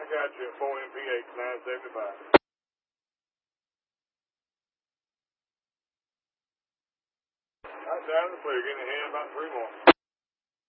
got you at 4 MPH 975. Right down the clear, getting ahead about 3 more.